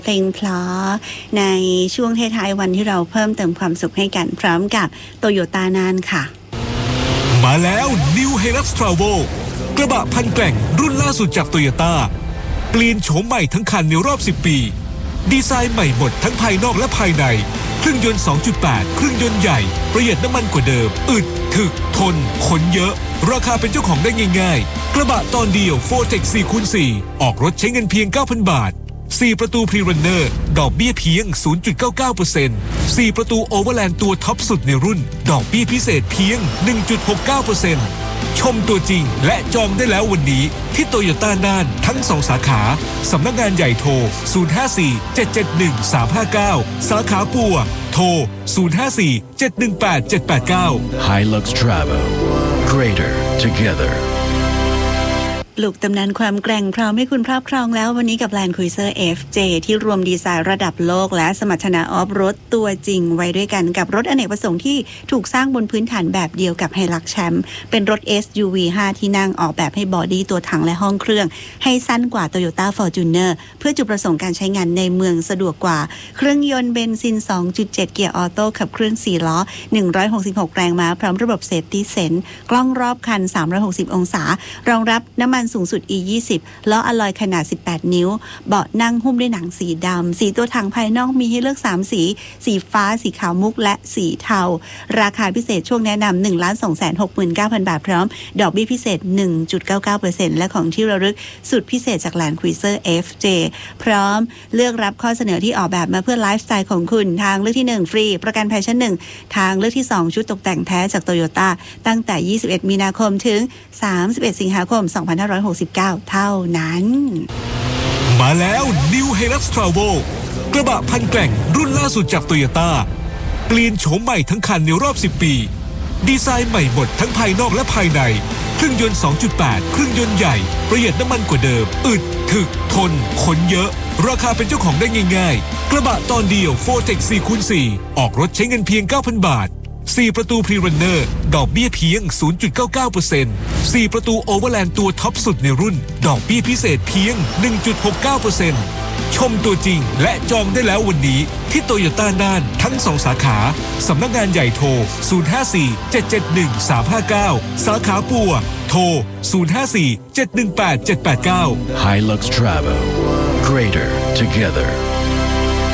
เพลงเพลาในช่วงท้ายๆวันที่เราเพิ่มเติมความสุขให้กันพร้อมกับโตโยต้าน่านค่ะมาแล้ว New Hilux Travel กระบะพันแกร่งรุ่นล่าสุดจากโตโยต้าเปลี่ยนโฉมใหม่ทั้งคันในรอบ10 ปีดีไซน์ใหม่หมดทั้งภายนอกและภายในเครื่องยนต์ 2.8 เครื่องยนต์ใหญ่ประหยัดน้ำมันกว่าเดิมอึดถึกทนขนเยอะราคาเป็นเจ้าของได้ง่ายๆกระบะตอนเดียว 4Tech 4x4 ออกรถใช้เงินเพียง 9,000 บาท4ประตูพรีรันเนอร์ดอกเบี้ยเพียง 0.99% 4ประตูโอเวอร์แลนด์ตัวท็อปสุดในรุ่นดอกเบี้ยพิเศษเพียง 1.69% ชมตัวจริงและจองได้แล้ววันนี้ที่โตโยต้าน่านทั้ง2สาขาสำนักงานใหญ่โทร 054-771-359 สาขาปัวโทร 054-718-789 Hilux Travel Greater Together ปลุกตำนานความแกร่งพร้อมให้คุณครอบครองแล้ววันนี้กับ Land Cruiser FJ ที่รวมดีไซน์ระดับโลกและสมรรถนะออฟโรดตัวจริงไว้ด้วยกันกับรถอเนกประสงค์ที่ถูกสร้างบนพื้นฐานแบบเดียวกับ Hilux Champ เป็นรถ SUV 5 ที่นั่งออกแบบให้บอดี้ตัวถังและห้องเครื่องให้สั้นกว่า Toyota Fortuner เพื่อจุดประสงค์การใช้งานในเมืองสะดวกกว่าเครื่องยนต์เบนซิน 2.7 เกียร์ออโต้ขับเคลื่อน4ล้อ166 แรงม้าพร้อมระบบ Safety Sense กล้องรอบคัน360องศารองรับน้ำมันสูงสุด E20 ล้ออะลอยขนาด18นิ้วเบาะนั่งหุ้มด้วยหนังสีดำสีตัวถังภายนอกมีให้เลือก3สีสีฟ้าสีขาวมุกและสีเทาราคาพิเศษช่วงแนะนำ 1,269,000 บาทพร้อมดอกเบี้ยพิเศษ 1.99% และของที่ระลึกสุดพิเศษจาก Land Cruiser FJ พร้อมเลือกรับข้อเสนอที่ออกแบบมาเพื่อไลฟ์สไตล์ของคุณทางเลือกที่1ฟรีประกันภัยชั้น1ทางเลือกที่2ชุดตกแต่งแท้จาก Toyota ตั้งแต่21มีนาคมถึง31สิงหาคม2569เท่านั้นมาแล้ว New Hilux Travel กระบะพันแกร่งรุ่นล่าสุดจากโตโยต้าเปลี่ยนโฉมใหม่ทั้งคันในรอบ10 ปีดีไซน์ใหม่หมดทั้งภายนอกและภายในเครื่องยนต์ 2.8 เครื่องยนต์ใหญ่ประหยัดน้ำมันกว่าเดิมอึดถึกทนขนเยอะราคาเป็นเจ้าของได้ง่ายๆกระบะตอนเดียว 4Tech 4x4 ออกรถใช้เงินเพียง 9,000 บาท4ประตูพรีรันเนอร์ดอกเบี้ยเพียง 0.99% 4ประตูโอเวอร์แลนด์ตัวท็อปสุดในรุ่นดอกเบี้ยพิเศษเพียง 1.69% ชมตัวจริงและจองได้แล้ววันนี้ที่โตโยต้าน่านทั้ง2สาขาสำนักงานใหญ่โทร 054-771-359 สาขาปัวโทร 054-718-789 Hilux Travel Greater Together